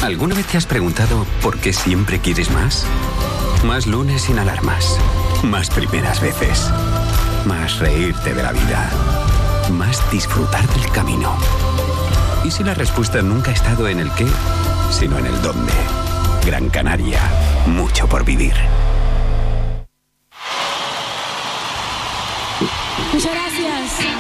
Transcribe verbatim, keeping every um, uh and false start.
¿Alguna vez te has preguntado por qué siempre quieres más? Más lunes sin alarmas. Más primeras veces. Más reírte de la vida. Más disfrutar del camino. ¿Y si la respuesta nunca ha estado en el qué, sino en el dónde? Gran Canaria. Mucho por vivir. Muchas gracias.